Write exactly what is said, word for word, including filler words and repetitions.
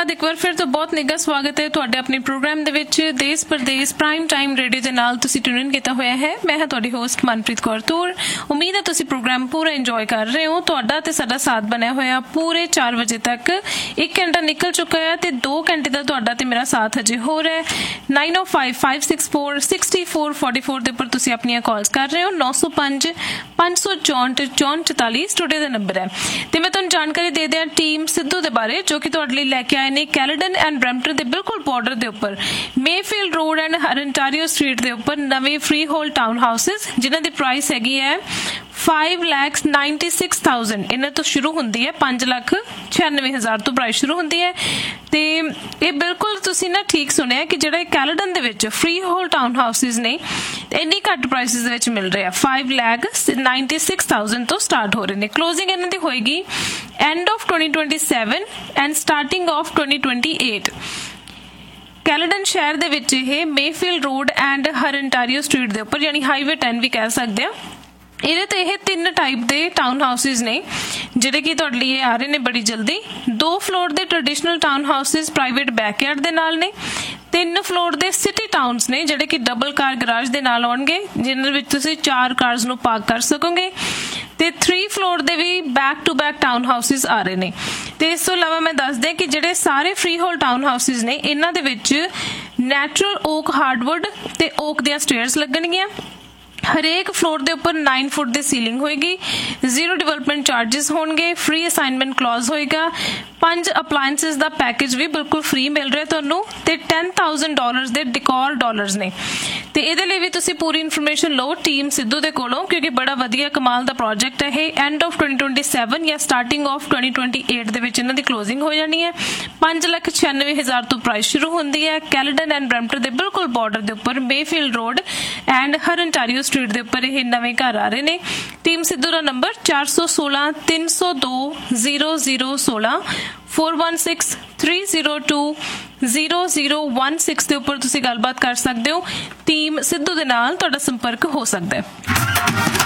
बाद एक बार फिर तो बहुत निघा स्वागत है तुहाडे अपने प्रोग्राम दे विच देश परदेश प्राइम टाइम रेडियो दे नाल तुसीं ट्यून इन कीता होया है। मैं हां तुहाडी होस्ट मनप्रीत कौर तूर। उम्मीद है तुसीं प्रोग्राम पूरा इंजॉय कर रहे हो। तुहाडा ते साडा साथ बनया होया पूरे चार बजे तक। एक घंटा निकल चुका है ते दो घंटे दा तुहाडा ते मेरा साथ हजे हो रहा है। नाइन ओ five five six four sixty four forty four दे उपर तुसीं अपनियां कॉल्स कर रहे हो। नौ सौ पंज पांच सौ चौंठ चौंठ चौताली स्टूडियो का नंबर है। तो मैं तुहानूं जानकारी दे दिया टीम सिद्धू के बारे जो कि तुहाडे लई लैके आए ने कैलेडन एंड ब्रैम्पटन के बिल्कुल बॉर्डर के उपर मेफील्ड रोड एंड हरनटारियो स्ट्रीट के उपर नवे फ्री होल्ड टाउन हाउसिस जिन्हां दी प्राइस हैगी है five lakhs ninety six thousand इन्हां तो शुरू होंदी है पांच लख छियानवे हज़ार तो प्राइस शुरू होंदी है। तो ये बिल्कुल तुसीं ना ठीक सुनिया कि जिहड़ा कैलेडन दे विच फ्री होल्ड टाउन हाउसिस ने इन्नी घट प्राइसिस दे विच मिल रहे हैं। Five lakh ninety six thousand तो स्टार्ट हो रहे हैं। क्लोजिंग इन्हां दी होएगी end of twenty twenty seven and starting of twenty twenty eight. Caledon शहर दे विच ये मेफील्ड रोड एंड हरनटारियो स्ट्रीट दे उपर यानी हाईवे टेन भी कह सकते हैं। ਇਹਦੇ ਤੇ ਇਹ ਤਿੰਨ ਟਾਈਪ ਦੇ ਟਾਊਨ ਹਾਊਸਿਸ ਨੇ ਜਿਹੜੇ ਕਿ ਤੁਹਾਡੇ ਲਈ ਆ ਰਹੇ ਨੇ ਬੜੀ ਜਲਦੀ। ਦੋ ਫਲੋਰ ਦੇ traditional town houses private backyard ਦੇ ਨਾਲ ਨੇ। ਤਿੰਨ ਫਲੋਰ ਦੇ ਸਿਟੀ ਟਾਊਨਸ ਨੇ ਜਿਹੜੇ ਕਿ ਡਬਲ ਕਾਰ ਗਰਾਜ ਦੇ ਨਾਲ ਆਉਣਗੇ ਜਿਨ੍ਹਾਂ ਵਿੱਚ ਤੁਸੀਂ ਚਾਰ ਕਾਰਸ ਨੂੰ ਪਾਰਕ ਕਰ ਸਕੋਗੇ। ਤੇ ਥ੍ਰੀ ਫਲੋਰ ਦੇ ਵੀ back to back town houses ਆ ਰਹੇ ਨੇ। ਤੇ ਇਸ ਤੋਂ ਇਲਾਵਾ ਮੈਂ ਦੱਸ ਦਿਆਂ ਕਿ ਜਿਹੜੇ ਸਾਰੇ ਫ੍ਰੀ ਹੋਲਡ ਟਾਊਨ ਹਾਊਸਿਸ ਨੇ ਇਹਨਾਂ ਦੇ ਵਿੱਚ ਨੈਚੁਰਲ ਓਕ ਹਾਰਡਵੁੱਡ ਤੇ ਓਕ ਦੀਆਂ ਸਟੇਅਰਸ ਲੱਗਣਗੀਆਂ। हरेक फ्लोर के उपर नाइन फुट की सीलिंग होएगी। जीरो डिवेलपमेंट चार्जिस होंगे। फ्री असाइनमेंट क्लॉज होएगा। पांच अपलायंसिस का पैकेज भी बिल्कुल फ्री मिल रहा है तुहानू ते टेन थाउजेंड डॉलर्स दे डिकॉर डॉलर्स ने। ते इहदे लई भी तुसीं पूरी इन्फॉर्मेशन लो टीम सिद्धू दे कोलों क्योंकि बड़ा वधिया कमाल दा प्रोजेक्ट है। End of twenty twenty seven या starting of twenty twenty eight दे विच इन्हां दी क्लोजिंग हो जानी है। पांच लख छियानवे हज़ार तो प्राइस शुरू होंदी है। कैलेडन एंड ब्रैम्पटन दे बिल्कुल बॉर्डर दे उपर मेफील्ड रोड एंड हरनटारियो स्ट्रीट दे उपर ये नवे घर आ रहे ने। टीम सिद्धू दा नंबर चार सौ सोलह तीन सौ दो जीरो जीरो सोलह four one six three zero to zero zero one six के उपर तुसीं गलबात कर सकते हो। टीम सिद्धू दे नाल तुहाडा संपर्क हो सकता है।